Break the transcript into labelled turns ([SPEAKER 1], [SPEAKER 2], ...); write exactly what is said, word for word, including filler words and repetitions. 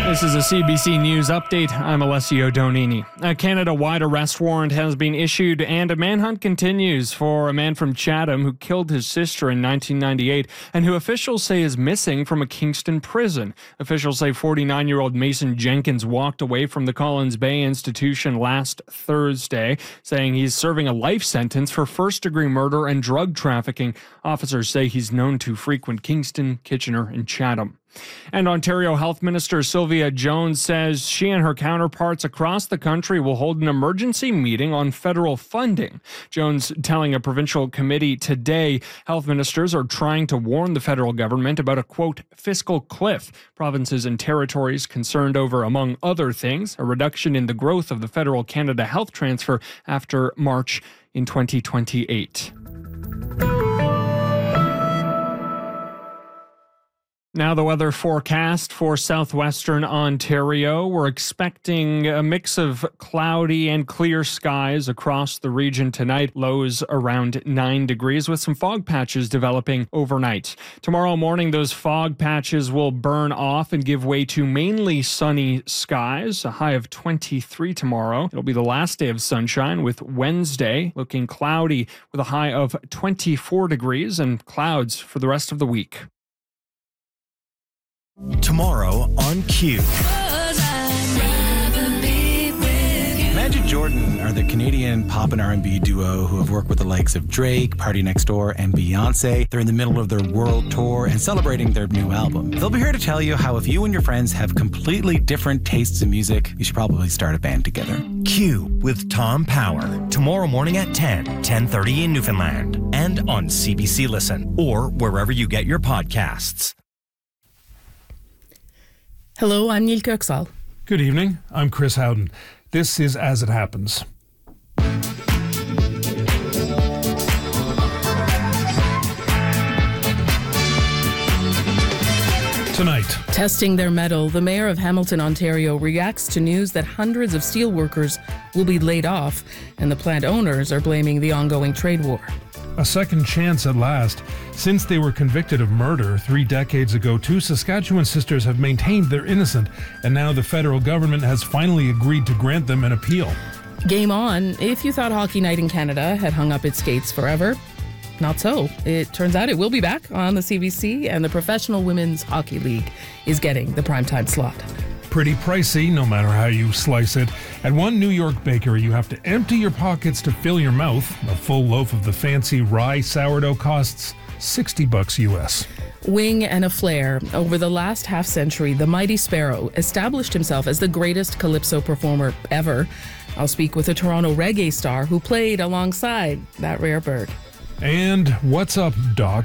[SPEAKER 1] This is a C B C News update. I'm Alessio Donini. A Canada-wide arrest warrant has been issued and a manhunt continues for a man from Chatham who killed his sister in nineteen ninety-eight and who officials say is missing from a Kingston prison. Officials say forty-nine-year-old Mason Jenkins walked away from the Collins Bay institution last Thursday, saying he's serving a life sentence for first-degree murder and drug trafficking. Officers say he's known to frequent Kingston, Kitchener, and Chatham. And Ontario Health Minister Sylvia Jones says she and her counterparts across the country will hold an emergency meeting on federal funding. Jones telling a provincial committee today health ministers are trying to warn the federal government about a, quote, fiscal cliff. Provinces and territories concerned over, among other things, a reduction in the growth of the federal Canada Health Transfer after March in twenty twenty-eight. Now the weather forecast for southwestern Ontario. We're expecting a mix of cloudy and clear skies across the region tonight. Lows around nine degrees with some fog patches developing overnight. Tomorrow morning, those fog patches will burn off and give way to mainly sunny skies. A high of twenty-three tomorrow. It'll be the last day of sunshine, with Wednesday looking cloudy with a high of twenty-four degrees and clouds for the rest of the week.
[SPEAKER 2] Tomorrow on Q. Magic Jordan are the Canadian pop and R and B duo who have worked with the likes of Drake, Party Next Door, and Beyonce. They're in the middle of their world tour and celebrating their new album. They'll be here to tell you how if you and your friends have completely different tastes in music, you should probably start a band together.
[SPEAKER 3] Q with Tom Power. Tomorrow morning at ten, ten thirty in Newfoundland. And on C B C Listen or wherever you get your podcasts.
[SPEAKER 4] Hello, I'm Neil Kirksall.
[SPEAKER 5] Good evening. I'm Chris Howden. This is As It Happens. Tonight.
[SPEAKER 4] Testing their mettle, the mayor of Hamilton, Ontario reacts to news that hundreds of steel workers will be laid off, and the plant owners are blaming the ongoing trade war.
[SPEAKER 5] A second chance at last. Since they were convicted of murder three decades ago, two Saskatchewan sisters have maintained they're innocent, and now the federal government has finally agreed to grant them an appeal.
[SPEAKER 4] Game on. If you thought Hockey Night in Canada had hung up its skates forever, not so. It turns out it will be back on the C B C, and the Professional Women's Hockey League is getting the primetime slot.
[SPEAKER 5] Pretty pricey, no matter how you slice it. At one New York bakery, you have to empty your pockets to fill your mouth. A full loaf of the fancy rye sourdough costs sixty bucks U S.
[SPEAKER 4] Wing and a flair. Over the last half century, the Mighty Sparrow established himself as the greatest calypso performer ever. I'll speak with a Toronto reggae star who played alongside that rare bird.
[SPEAKER 5] And what's up, Doc?